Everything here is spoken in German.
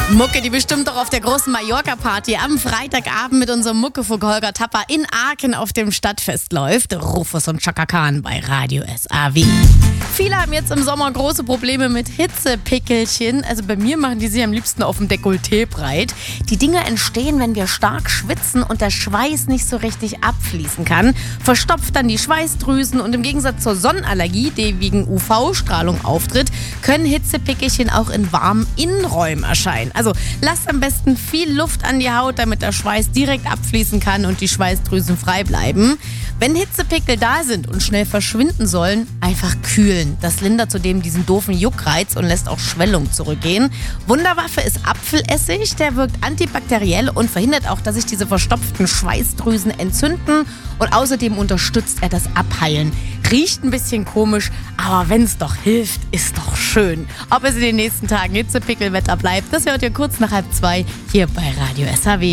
Mucke, die bestimmt doch auf der großen Mallorca-Party am Freitagabend mit unserem Muckefuck Holger Tapper in Aachen auf dem Stadtfest läuft. Rufus und Chaka Khan bei Radio SAW. Viele haben jetzt im Sommer große Probleme mit Hitzepickelchen. Also bei mir machen die sich am liebsten auf dem Dekolleté breit. Die Dinge entstehen, wenn wir stark schwitzen und der Schweiß nicht so richtig abfließen kann. Verstopft dann die Schweißdrüsen und im Gegensatz zur Sonnenallergie, die wegen UV-Strahlung auftritt, können Hitzepickelchen auch in warmen Innenräumen erscheinen. Also lasst am besten viel Luft an die Haut, damit der Schweiß direkt abfließen kann und die Schweißdrüsen frei bleiben. Wenn Hitzepickel da sind und schnell verschwinden sollen, einfach kühlen. Das lindert zudem diesen doofen Juckreiz und lässt auch Schwellung zurückgehen. Wunderwaffe ist Apfelessig, der wirkt antibakteriell und verhindert auch, dass sich diese verstopften Schweißdrüsen entzünden. Und außerdem unterstützt er das Abheilen. Riecht ein bisschen komisch, aber wenn es doch hilft, ist doch schön. Ob es in den nächsten Tagen Hitzepickelwetter bleibt, das hört ihr kurz nach 1:30 hier bei Radio SAW.